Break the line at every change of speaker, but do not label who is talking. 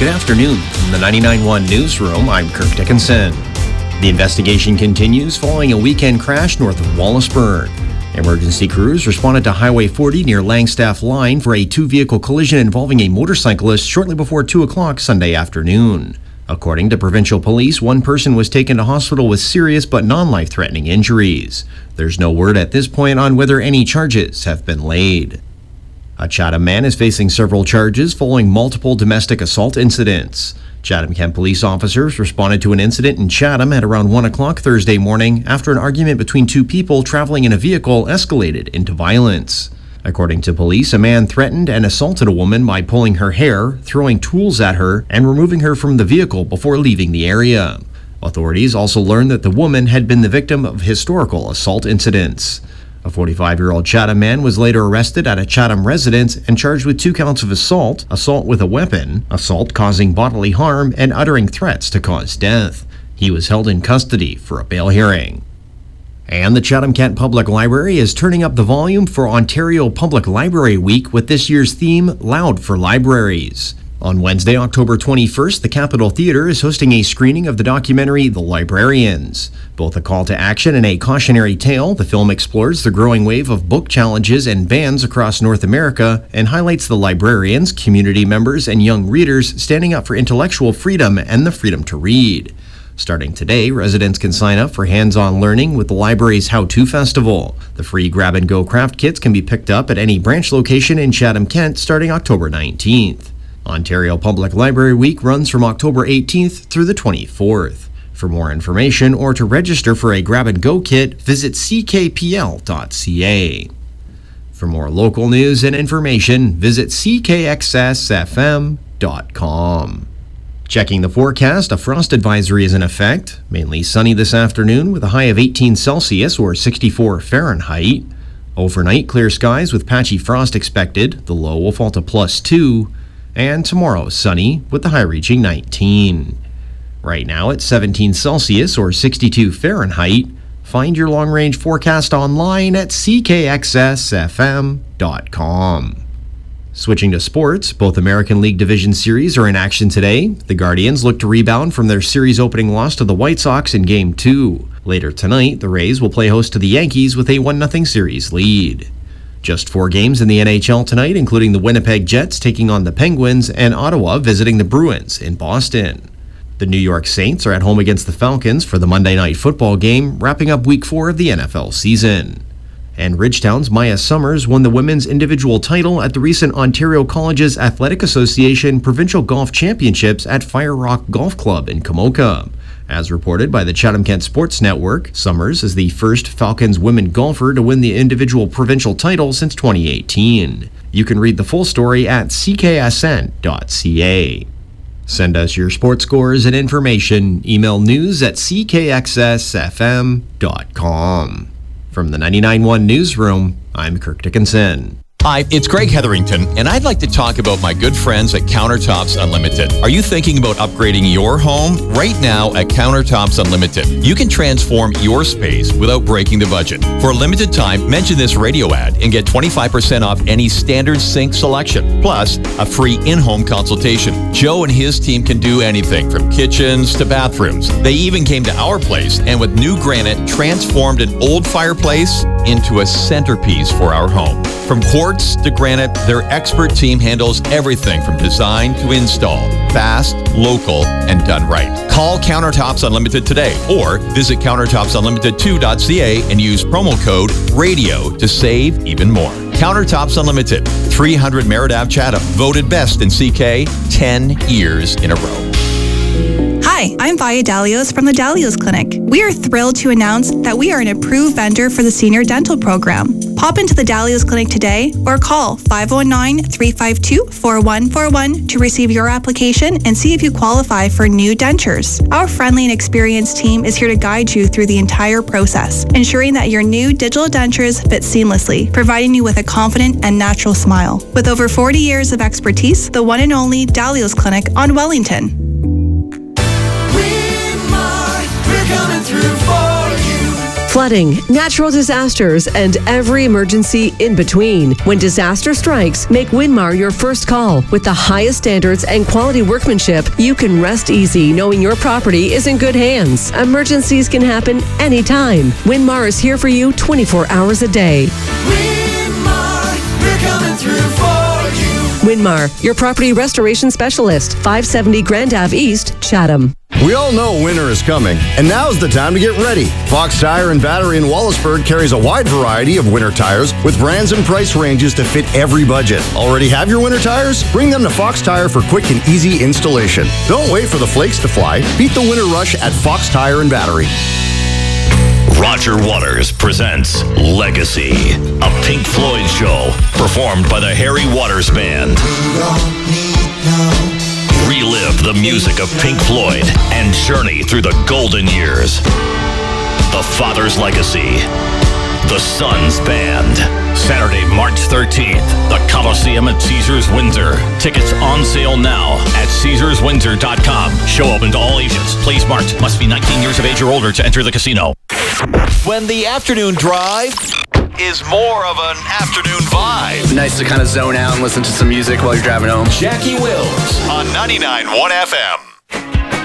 Good afternoon. From the 99.1 Newsroom, I'm Kirk Dickinson. The investigation continues following a weekend crash north of Wallaceburg. Emergency crews responded to Highway 40 near Langstaff Line for a two-vehicle collision involving a motorcyclist shortly before 2 o'clock Sunday afternoon. According to provincial police, one person was taken to hospital with serious but non-life-threatening injuries. There's no word at this point on whether any charges have been laid. A Chatham man is facing several charges following multiple domestic assault incidents. Chatham-Kent police officers responded to an incident in Chatham at around 1 o'clock Thursday morning after an argument between two people traveling in a vehicle escalated into violence. According to police, a man threatened and assaulted a woman by pulling her hair, throwing tools at her, and removing her from the vehicle before leaving the area. Authorities also learned that the woman had been the victim of historical assault incidents. A 45-year-old Chatham man was later arrested at a Chatham residence and charged with 2 counts of assault, assault with a weapon, assault causing bodily harm, and uttering threats to cause death. He was held in custody for a bail hearing. And the Chatham-Kent Public Library is turning up the volume for Ontario Public Library Week with this year's theme, Loud for Libraries. On Wednesday, October 21st, the Capitol Theatre is hosting a screening of the documentary The Librarians. Both a call to action and a cautionary tale, the film explores the growing wave of book challenges and bans across North America and highlights the librarians, community members, and young readers standing up for intellectual freedom and the freedom to read. Starting today, residents can sign up for hands-on learning with the library's How To Festival. The free grab-and-go craft kits can be picked up at any branch location in Chatham-Kent starting October 19th. Ontario Public Library Week runs from October 18th through the 24th. For more information or to register for a grab-and-go kit, visit ckpl.ca. For more local news and information, visit ckxsfm.com. Checking the forecast, a frost advisory is in effect. Mainly sunny this afternoon with a high of 18 Celsius or 64 Fahrenheit. Overnight, clear skies with patchy frost expected. The low will fall to +2. And tomorrow, sunny with the high reaching 19. Right now it's 17 Celsius or 62 Fahrenheit. Find your long-range forecast online at ckxsfm.com. Switching to sports, both American League Division Series are in action today. The Guardians look to rebound from their series opening loss to the White Sox in Game 2. Later tonight, the Rays will play host to the Yankees with a 1-0 series lead. Just 4 games in the NHL tonight, including the Winnipeg Jets taking on the Penguins and Ottawa visiting the Bruins in Boston. The New York Saints are at home against the Falcons for the Monday Night Football game, wrapping up Week 4 of the NFL season. And Ridgetown's Maya Summers won the women's individual title at the recent Ontario Colleges Athletic Association Provincial Golf Championships at Fire Rock Golf Club in Kamoka. As reported by the Chatham-Kent Sports Network, Summers is the first Falcons women golfer to win the individual provincial title since 2018. You can read the full story at cksn.ca. Send us your sports scores and information. Email news@ckxsfm.com. From the 99.1 Newsroom, I'm Kirk Dickinson.
Hi, it's Greg Hetherington, and I'd like to talk about my good friends at Countertops Unlimited. Are you thinking about upgrading your home? Right now at Countertops Unlimited, you can transform your space without breaking the budget. For a limited time, mention this radio ad and get 25% off any standard sink selection, plus a free in-home consultation. Joe and his team can do anything from kitchens to bathrooms. They even came to our place and with new granite transformed an old fireplace into a centerpiece for our home. From quartz to granite, their expert team handles everything from design to install. Fast, local, and done right. Call Countertops Unlimited today or visit countertopsunlimited2.ca and use promo code RADIO to save even more. Countertops Unlimited, 300 Merritt Ave, Chatham, voted best in CK 10 years in a row.
Hi, I'm Via Dalios from the Dalios Clinic. We are thrilled to announce that we are an approved vendor for the Senior Dental Program. Pop into the Dalios Clinic today or call 509-352-4141 to receive your application and see if you qualify for new dentures. Our friendly and experienced team is here to guide you through the entire process, ensuring that your new digital dentures fit seamlessly, providing you with a confident and natural smile. With over 40 years of expertise, the one and only Dalios Clinic on Wellington.
We're coming through for you. flooding, natural disasters, and every emergency in between. When disaster strikes, make Winmar your first call. With the highest standards and quality workmanship, you can rest easy knowing your property is in good hands. Emergencies can happen anytime. Winmar is here for you 24 hours a day.
Winmar, we're coming through for you.
Winmar, your property restoration specialist, 570 Grand Ave East, Chatham.
We all know winter is coming, and now's the time to get ready. Fox Tire and Battery in Wallaceburg carries a wide variety of winter tires with brands and price ranges to fit every budget. Already have your winter tires? Bring them to Fox Tire for quick and easy installation. Don't wait for the flakes to fly. Beat the winter rush at Fox Tire and Battery.
Roger Waters presents Legacy, a Pink Floyd show performed by the Harry Waters Band. Relive the music of Pink Floyd and journey through the golden years. The Father's Legacy, the Sons Band. Saturday, March 13th, the Coliseum at Caesars Windsor. Tickets on sale now at CaesarsWindsor.com. Show open to all ages. Please marked. Must be 19 years of age or older to enter the casino.
When the afternoon drive is more of an afternoon vibe.
Nice to kind of zone out and listen to some music while you're driving home.
Jackie Wills on 99.1 FM.